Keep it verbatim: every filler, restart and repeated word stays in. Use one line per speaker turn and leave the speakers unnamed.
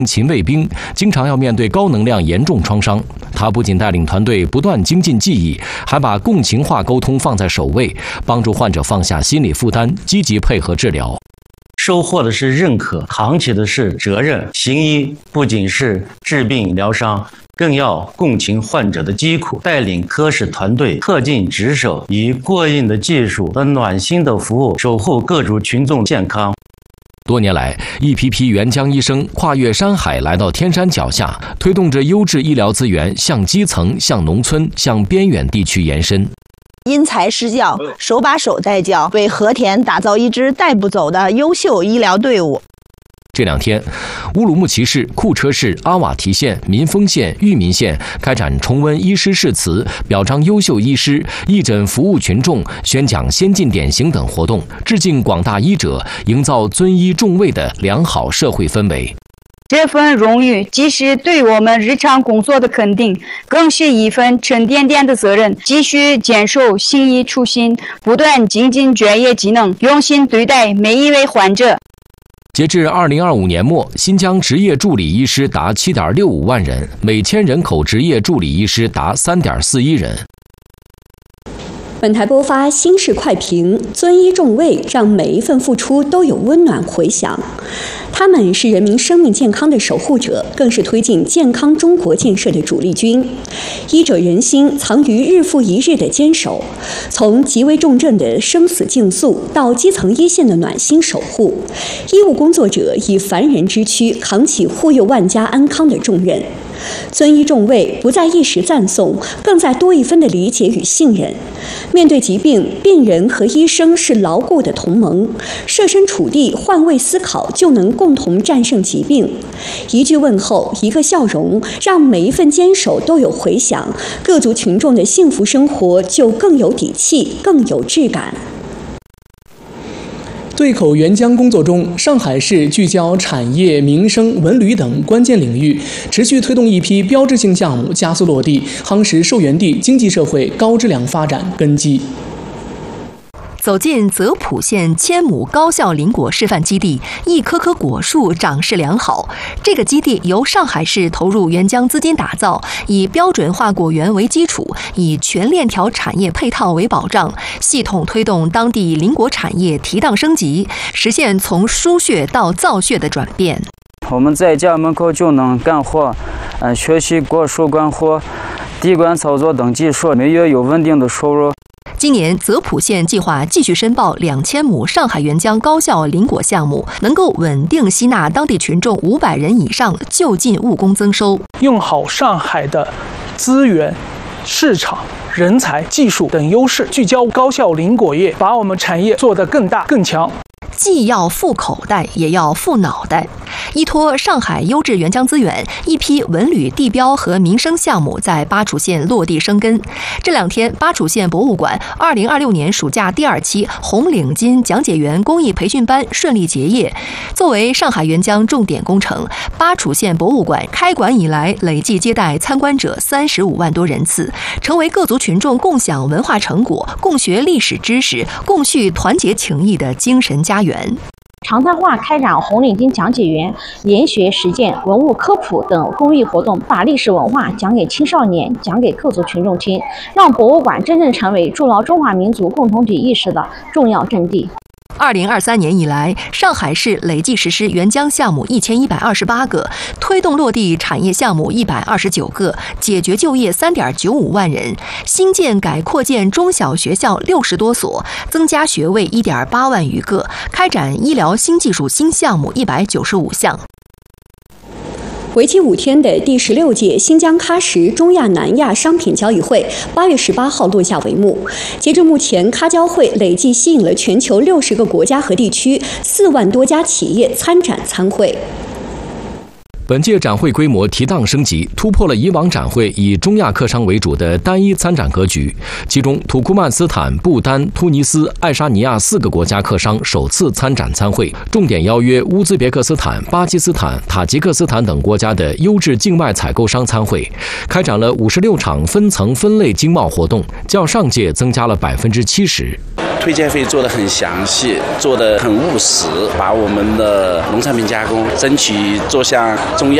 勤卫兵经常要面对高能量严重创伤，他不仅带领团队不断精进技艺，还把共情化沟通放在首位，帮助患者放下心理负担，积极配合治疗。
收获的是认可，扛起的是责任。行医不仅是治病疗伤，更要共情患者的疾苦，带领科室团队恪尽职守，以过硬的技术和暖心的服务，守护各族群众健康。
多年来，一批批援疆医生跨越山海来到天山脚下，推动着优质医疗资源向基层、向农村、向边远地区延伸。
因材施教，手把手带教，为和田打造一支带不走的优秀医疗队伍。
这两天，乌鲁木齐市、库车市、阿瓦提县、民丰县、裕民县开展重温医师誓词、表彰优秀医师、义诊服务群众、宣讲先进典型等活动，致敬广大医者，营造尊医重卫的良好社会氛围。
这份荣誉既是对我们日常工作的肯定，更是一份沉甸甸的责任。继续坚守行医初心，不断精进专业技能，用心对待每一位患者。
截至二零二五年末，新疆执业助理医师达 七点六五万人，每千人口执业助理医师达 三点四一人。
本台播发新式快评，尊医重卫，让每一份付出都有温暖回响。他们是人民生命健康的守护者，更是推进健康中国建设的主力军。医者仁心藏于日复一日的坚守，从极为重症的生死竞速到基层一线的暖心守护，医务工作者以凡人之躯扛起护佑万家安康的重任。尊医重卫不在一时赞颂，更在多一分的理解与信任。面对疾病，病人和医生是牢固的同盟，设身处地、换位思考，就能共同战胜疾病。一句问候，一个笑容，让每一份坚守都有回响，各族群众的幸福生活就更有底气，更有质感。
对口援疆工作中，上海市聚焦产业、民生、文旅等关键领域，持续推动一批标志性项目加速落地，夯实受援地经济社会高质量发展根基。
走进泽普县千亩高校林果示范基地，一棵棵果树长势良好。这个基地由上海市投入援疆资金打造，以标准化果园为基础，以全链条产业配套为保障，系统推动当地林果产业提档升级，实现从输血到造血的转变。
我们在家门口就能干活，呃，学习果树管活、滴管操作等技术，每月有稳定的收入。
今年泽普县计划继续申报两千亩上海援疆高校林果项目，能够稳定吸纳当地群众五百人以上，就近务工增收。
用好上海的资源、市场、人才、技术等优势，聚焦高校林果业，把我们产业做得更大更强。
既要富口袋，也要富脑袋。依托上海优质援疆资源，一批文旅地标和民生项目在巴楚县落地生根。这两天，巴楚县博物馆二零二六年暑假第二期红领巾讲解员公益培训班顺利结业。作为上海援疆重点工程，巴楚县博物馆开馆以来累计接待参观者三十五万多人次，成为各族群众共享文化成果、共学历史知识、共叙团结情谊的精神家园。
常态化开展红领巾讲解员、研学实践、文物科普等公益活动，把历史文化讲给青少年，讲给各族群众听，让博物馆真正成为筑牢中华民族共同体意识的重要阵地。
二零二三年以来，上海市累计实施援疆项目一千一百二十八个，推动落地产业项目一百二十九个，解决就业三点九五万人，新建改扩建中小学校六十多所，增加学位一点八万余个，开展医疗新技术新项目一百九十五项。
为期五天的第十六届新疆喀什中亚南亚商品交易会八月十八号落下帷幕。截至目前，喀交会累计吸引了全球六十个国家和地区四万多家企业参展参会。
本届展会规模提档升级，突破了以往展会以中亚客商为主的单一参展格局。其中，土库曼斯坦、不丹、突尼斯、爱沙尼亚四个国家客商首次参展参会，重点邀约乌兹别克斯坦、巴基斯坦、塔吉克斯坦等国家的优质境外采购商参会，开展了五十六场分层分类经贸活动，较上届增加了百分之七十。
推荐会做得很详细，做得很务实，把我们的农产品加工争取做像中亚